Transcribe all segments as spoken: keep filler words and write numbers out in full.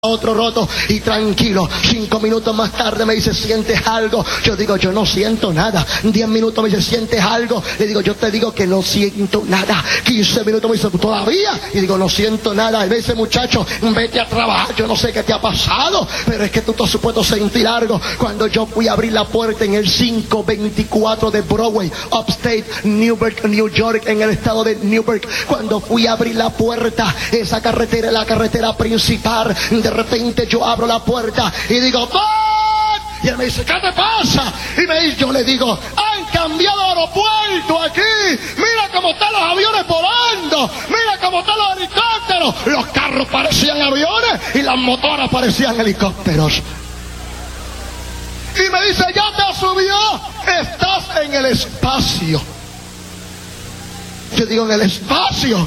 otro roto y tranquilo. Cinco minutos más tarde me dice, ¿sientes algo? Yo digo, yo no siento nada. Diez minutos me dice, ¿sientes algo? Le digo, yo te digo que no siento nada. Quince minutos me dice, ¿todavía? Y digo, no siento nada. Y me dice, muchacho, vete a trabajar. Yo no sé qué te ha pasado, pero es que tú te has supuesto sentir algo. Cuando yo fui a abrir la puerta en el quinientos veinticuatro de Broadway, Upstate, Newburgh, New York, en el estado de Newburgh, cuando fui a abrir la puerta, esa carretera es la carretera principal. De repente yo abro la puerta y digo, ¡Todd! Y él me dice, ¿qué te pasa? Y me dice, yo le digo, han cambiado de aeropuerto aquí. Mira cómo están los aviones volando. Mira cómo están los helicópteros. Los carros parecían aviones y las motoras parecían helicópteros. Y me dice, ya te subió. Estás en el espacio. Yo digo, en el espacio.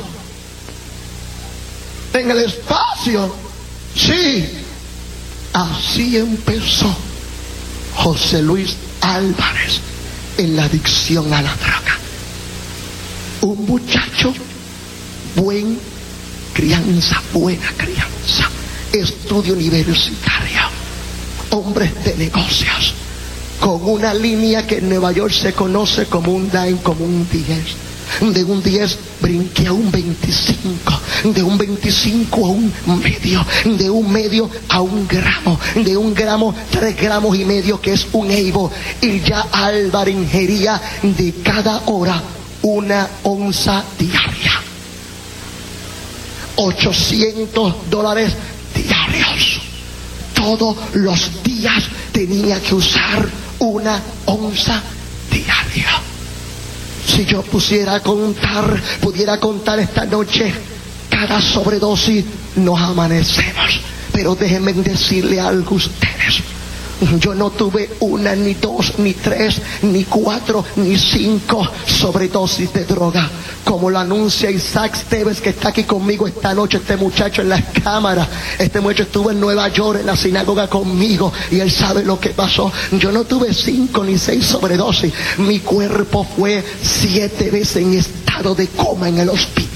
En el espacio. Sí, así empezó José Luis Álvarez en la adicción a la droga. Un muchacho, buen crianza, buena crianza, estudio universitario, hombres de negocios, con una línea que en Nueva York se conoce como un dime, como un diez. De un diez brinqué a un veinticinco, de un veinticinco a un medio, de un medio a un gramo, de un gramo tres gramos y medio, que es un eibo. Y ya Álvarez ingería de cada hora una onza diaria, ochocientos dólares diarios. Todos los días tenía que usar una onza diaria. Si yo pusiera a contar, pudiera contar esta noche, cada sobredosis nos amanecemos. Pero déjenme decirle algo a ustedes. Yo no tuve una, ni dos, ni tres, ni cuatro, ni cinco sobredosis de droga, como lo anuncia Isaac Stevens, que está aquí conmigo esta noche. Este muchacho en las cámaras, este muchacho estuvo en Nueva York en la sinagoga conmigo y él sabe lo que pasó. Yo no tuve cinco ni seis sobredosis. Mi cuerpo fue siete veces en estado de coma en el hospital.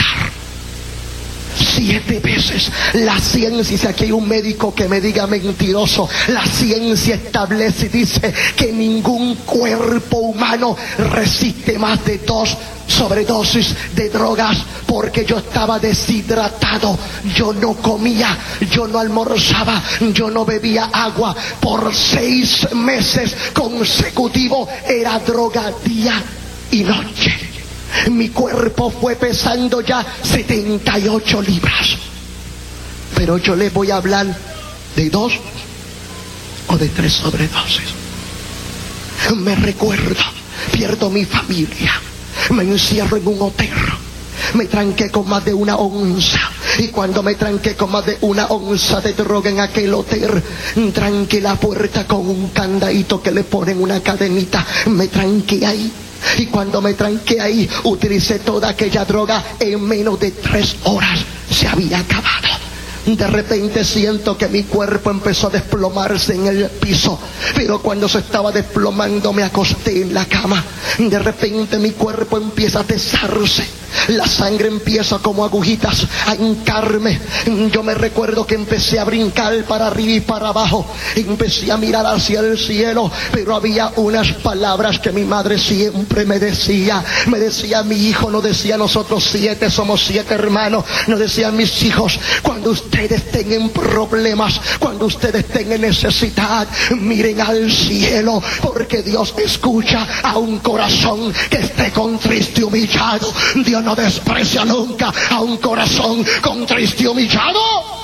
Siete veces. La ciencia, si aquí hay un médico que me diga mentiroso, la ciencia establece y dice que ningún cuerpo humano resiste más de dos sobredosis de drogas, porque yo estaba deshidratado, yo no comía, yo no almorzaba, yo no bebía agua por seis meses consecutivos. Era droga día y noche. Mi cuerpo fue pesando ya setenta y ocho libras. Pero yo les voy a hablar de dos o de tres sobredosis. Me recuerdo, pierdo mi familia, me encierro en un hotel, me tranqué con más de una onza. Y cuando me tranqué con más de una onza de droga en aquel hotel, tranqué la puerta con un candadito que le ponen una cadenita. Me tranqué ahí. Y cuando me tranqué ahí, utilicé toda aquella droga. En menos de tres horas se había acabado. De repente siento que mi cuerpo empezó a desplomarse en el piso, pero cuando se estaba desplomando me acosté en la cama. De repente mi cuerpo empieza a tesarse, la sangre empieza como agujitas a hincarme. Yo me recuerdo que empecé a brincar para arriba y para abajo, empecé a mirar hacia el cielo, pero había unas palabras que mi madre siempre me decía. Me decía mi hijo, no decía nosotros siete, somos siete hermanos, no decían mis hijos, cuando ustedes estén en problemas, cuando ustedes estén en necesidad, miren al cielo, porque Dios escucha a un corazón que esté contrito y humillado. Dios no desprecia nunca a un corazón contrito y humillado.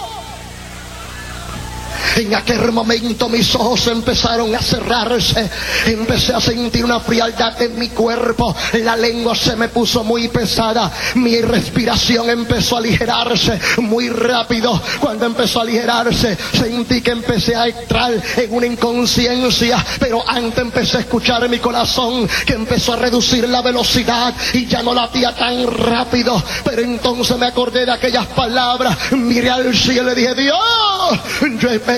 En aquel momento mis ojos empezaron a cerrarse, empecé a sentir una frialdad en mi cuerpo, la lengua se me puso muy pesada, mi respiración empezó a aligerarse muy rápido. Cuando empezó a aligerarse, sentí que empecé a entrar en una inconsciencia, pero antes empecé a escuchar mi corazón que empezó a reducir la velocidad y ya no latía tan rápido. Pero entonces me acordé de aquellas palabras, miré al cielo y le dije, Dios, yo he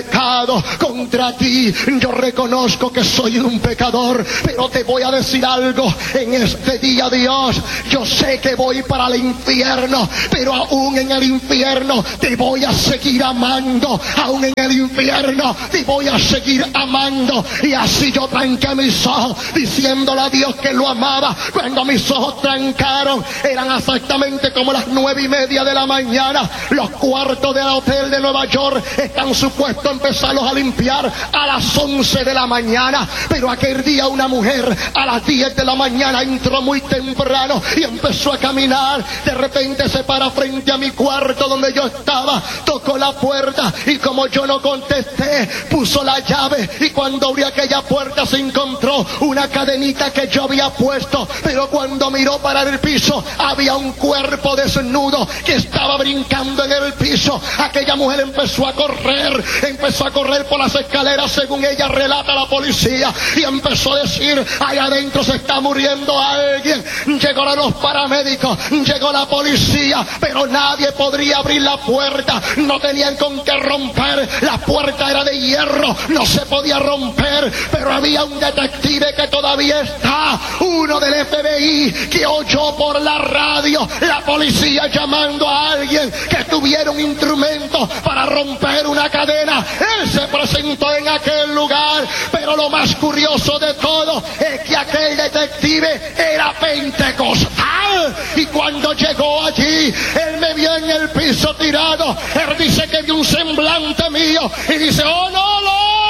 pecado contra ti. Yo reconozco que soy un pecador, pero te voy a decir algo en este día, Dios. Yo sé que voy para el infierno, pero aún en el infierno te voy a seguir amando. Aún en el infierno te voy a seguir amando. Y así yo tranqué mis ojos, diciéndole a Dios que lo amaba. Cuando mis ojos trancaron, eran exactamente como las nueve y media de la mañana. Los cuartos del hotel de Nueva York están supuestos a empezarlos a limpiar a las once de la mañana. Pero aquel día una mujer a las diez de la mañana entró muy temprano y empezó a caminar. De repente se para frente a mi cuarto donde yo estaba, tocó la puerta y como yo no contesté, puso la llave, y cuando abrió aquella puerta se encontró una cadenita que yo había puesto. Pero cuando miró para el piso, había un cuerpo desnudo que estaba brincando en el piso. Aquella mujer empezó a correr, empezó a correr por las escaleras, según ella relata la policía, y empezó a decir: allá adentro se está muriendo alguien. Llegaron los paramédicos, llegó la policía, pero nadie podría abrir la puerta. No tenían con qué romper, la puerta era de hierro, no se podía romper. Pero había un detective que todavía está, uno del F B I, que oyó por la radio la policía llamando a alguien que tuviera un instrumento para romper una cadena. Él se presentó en aquel lugar, pero lo más curioso de todo es que aquel detective era pentecostal. Y cuando llegó allí, él me vio en el piso tirado. Él dice que vio un semblante mío y dice: oh no,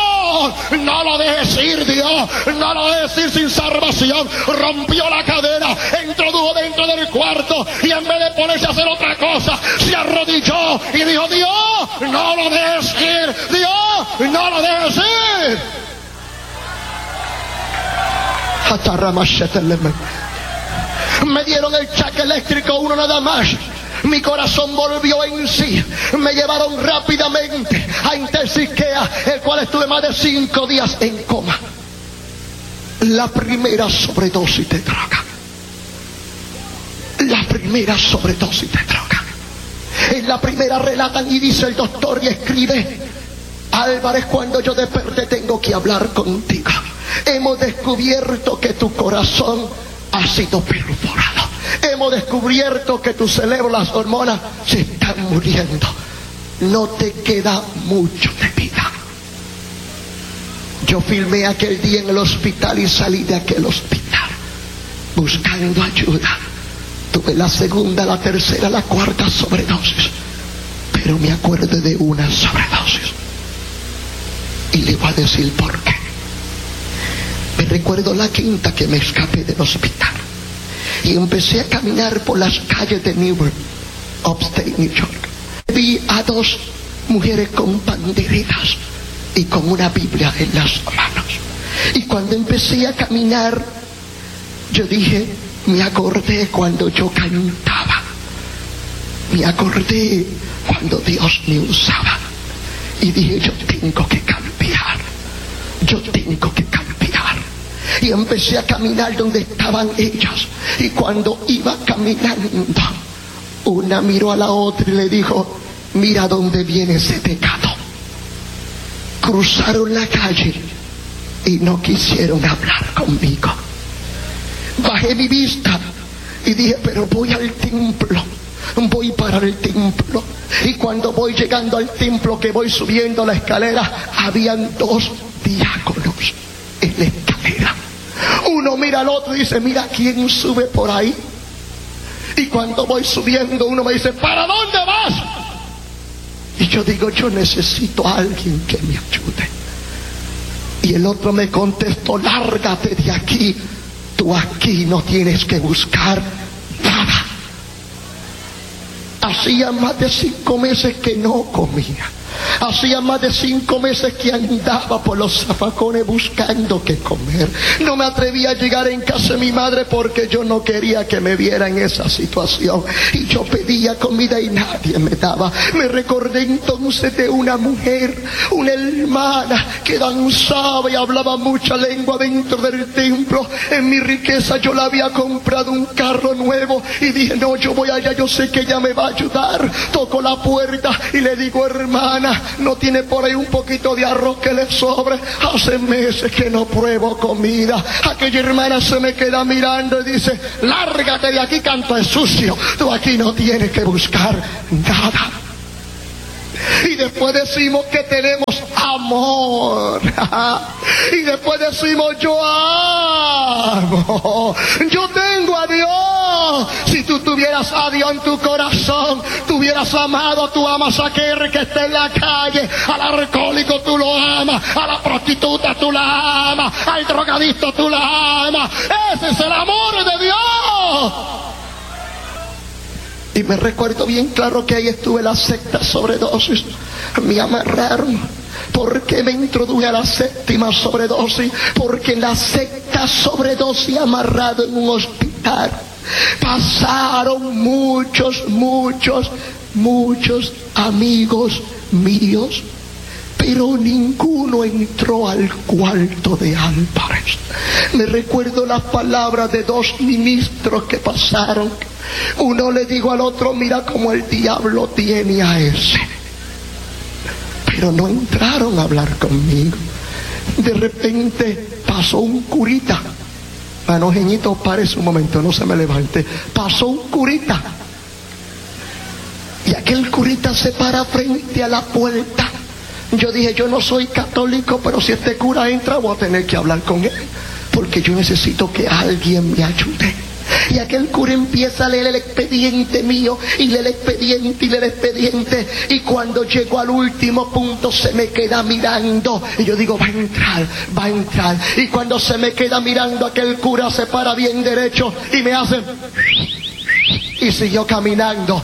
no, no lo dejes ir, Dios, no lo dejes ir sin salvación. Rompió la cadena, introdujo dentro del cuarto y en vez de ponerse a hacer otra cosa, se arrodilló y dijo: Dios, no lo dejes ir, Dios, no lo dejes ir. Me dieron el chaque eléctrico, uno nada más. Mi corazón volvió en sí. Me llevaron rápidamente a Intensisquea, el cual estuve más de cinco días en coma. La primera sobredosis de droga. La primera sobredosis de droga. En la primera relatan y dice el doctor y escribe: Álvarez, cuando yo desperté tengo que hablar contigo. Hemos descubierto que tu corazón ha sido perforado. Hemos descubierto que tu cerebro, las hormonas se están muriendo. No te queda mucho de vida. Yo filmé aquel día en el hospital y salí de aquel hospital buscando ayuda. Tuve la segunda, la tercera, la cuarta sobredosis, pero me acuerdo de una sobredosis y le voy a decir por qué. Me recuerdo la quinta que me escapé del hospital y empecé a caminar por las calles de Newark, upstate New York. Vi a dos mujeres con banderas y con una Biblia en las manos. Y cuando empecé a caminar, yo dije, me acordé cuando yo cantaba, me acordé cuando Dios me usaba, y dije, yo tengo que cambiar, yo tengo que cambiar. Y empecé a caminar donde estaban ellas, y cuando iba caminando, una miró a la otra y le dijo, mira dónde viene ese pecado. Cruzaron la calle y no quisieron hablar conmigo. Bajé mi vista y dije, pero voy al templo, voy para el templo. Y cuando voy llegando al templo, que voy subiendo la escalera, habían dos diáconos en la escalera. Uno mira al otro y dice, mira quién sube por ahí. Y cuando voy subiendo, uno me dice, ¿para dónde vas? Y yo digo, yo necesito a alguien que me ayude. Y el otro me contestó, lárgate de aquí, tú aquí no tienes que buscar nada. Hacía más de cinco meses que no comía. Hacía más de cinco meses que andaba por los zafacones buscando qué comer. No me atrevía a llegar en casa de mi madre porque yo no quería que me viera en esa situación. Y yo pedía comida y nadie me daba. Me recordé entonces de una mujer, una hermana que danzaba y hablaba mucha lengua dentro del templo. En mi riqueza yo le había comprado un carro nuevo y dije, no, yo voy allá, yo sé que ella me va a ayudar. Toco la puerta y le digo, hermana, no tiene por ahí un poquito de arroz que le sobre. Hace meses que no pruebo comida. Aquella hermana se me queda mirando y dice, lárgate de aquí, canto es sucio. Tú aquí no tienes que buscar nada. Y después decimos que tenemos amor. Y después decimos, yo amo, yo tengo a Dios. Si tú tuvieras a Dios en tu corazón, tú hubieras amado, tú amas a aquel que está en la calle. Al alcohólico tú lo amas, a la prostituta tú la amas, al drogadicto tú la amas. Ese es el amor de Dios. Y me recuerdo bien claro que ahí estuve en la secta sobredosis. Me amarraron porque me introduje a la séptima sobredosis. Porque en la secta sobredosis, amarrado en un hospital, pasaron muchos, muchos, muchos amigos míos, pero ninguno entró al cuarto de Álvarez. Me recuerdo las palabras de dos ministros que pasaron. Uno le dijo al otro, mira cómo el diablo tiene a ese. Pero no entraron a hablar conmigo. De repente pasó un curita. Mano, Jeñito, párese un momento, no se me levante. Pasó un curita. Y aquel curita se para frente a la puerta. Yo dije, yo no soy católico, pero si este cura entra voy a tener que hablar con él, porque yo necesito que alguien me ayude. Y aquel cura empieza a leer el expediente mío, y lee el expediente, y lee el expediente, y cuando llego al último punto se me queda mirando, y yo digo, va a entrar, va a entrar, y cuando se me queda mirando, aquel cura se para bien derecho, y me hace, y siguió caminando.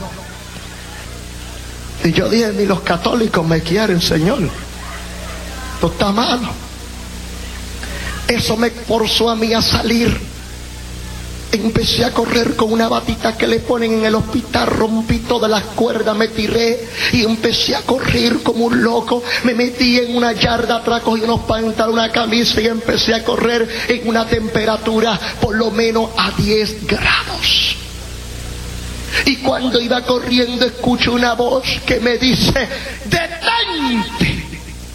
Y yo dije, ni los católicos me quieren, Señor. Esto está malo. Eso me forzó a mí a salir. Empecé a correr con una batita que le ponen en el hospital, rompí todas las cuerdas, me tiré y empecé a correr como un loco. Me metí en una yarda atrás, cogí unos pantalones, una camisa y empecé a correr en una temperatura por lo menos a diez grados. Y cuando iba corriendo escucho una voz que me dice, detente,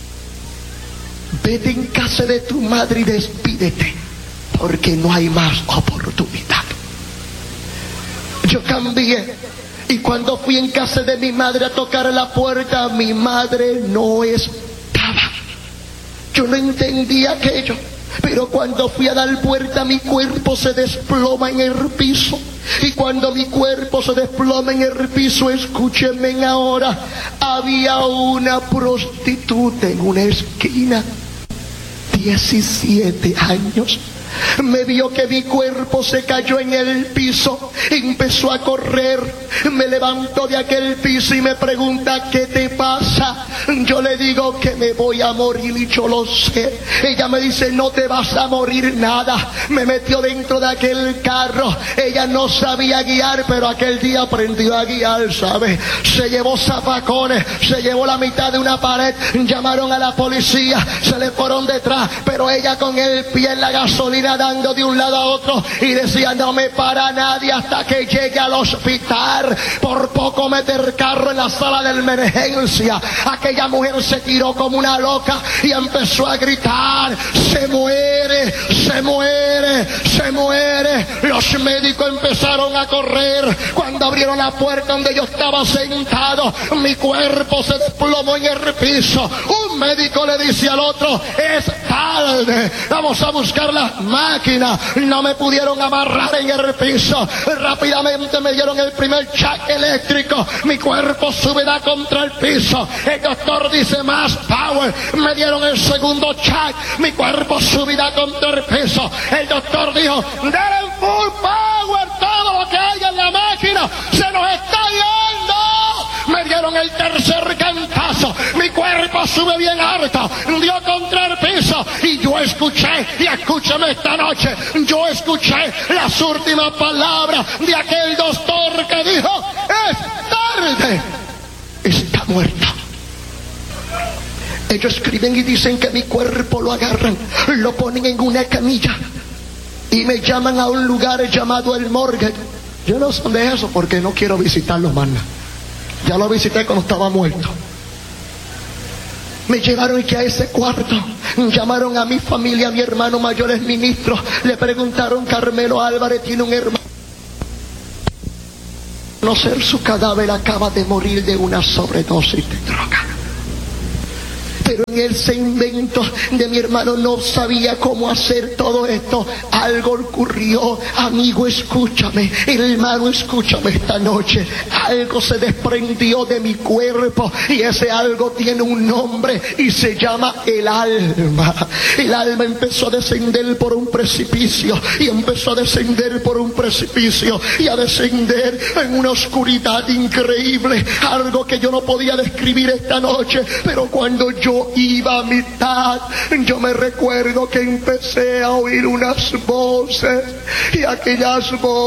vete en casa de tu madre y despídete, porque no hay más oportunidad. Yo cambié, y cuando fui en casa de mi madre a tocar la puerta, mi madre no estaba. Yo no entendía aquello, pero cuando fui a dar puerta, mi cuerpo se desploma en el piso. Y cuando mi cuerpo se desploma en el piso, escúchenme ahora, había una prostituta en una esquina, diecisiete años. Me vio que mi cuerpo se cayó en el piso, empezó a correr, me levantó de aquel piso y me pregunta, ¿qué te pasa? Yo le digo que me voy a morir y yo lo sé. Ella me dice, no te vas a morir nada. Me metió dentro de aquel carro, ella no sabía guiar, pero aquel día aprendió a guiar, ¿sabes? Se llevó zafacones, se llevó la mitad de una pared, llamaron a la policía, se le fueron detrás, pero ella con el pie en la gasolina dando de un lado a otro y decía, no me para nadie hasta que llegue al hospital. Por poco meter carro en la sala de emergencia. Aquella mujer se tiró como una loca y empezó a gritar, se muere, se muere, se muere. Los médicos empezaron a correr. Cuando abrieron la puerta donde yo estaba sentado, mi cuerpo se desplomó en el piso. Un médico le dice al otro, es tarde, vamos a buscar las máquina. No me pudieron amarrar en el piso. Rápidamente me dieron el primer shock eléctrico. Mi cuerpo subirá contra el piso. El doctor dice, más power. Me dieron el segundo shock. Mi cuerpo subirá contra el piso. El doctor dijo, denle full power. Todo lo que hay en la máquina se nos está yendo. Me dieron el tercer cantazo. Mi cuerpo sube bien alto, dio contra el piso, y yo escuché, y escúchame esta noche, yo escuché las últimas palabras de aquel doctor que dijo, es tarde, está muerto. Ellos escriben y dicen que mi cuerpo lo agarran, lo ponen en una camilla y me llaman a un lugar llamado el morgue. Yo no sé dónde es eso porque no quiero visitarlo más. Ya lo visité cuando estaba muerto. Me llevaron que a ese cuarto, llamaron a mi familia, a mi hermano mayor es ministro, le preguntaron: Carmelo Álvarez tiene un hermano, conocer su cadáver, acaba de morir de una sobredosis de droga. Pero en ese invento de mi hermano no sabía cómo hacer todo esto. Algo ocurrió. Amigo, escúchame. Hermano, escúchame esta noche. Algo se desprendió de mi cuerpo y ese algo tiene un nombre y se llama el alma. El alma empezó a descender por un precipicio y empezó a descender por un precipicio y a descender en una oscuridad increíble. Algo que yo no podía describir esta noche, pero cuando yo iba a mitad, yo me recuerdo que empecé a oír unas voces y aquellas voces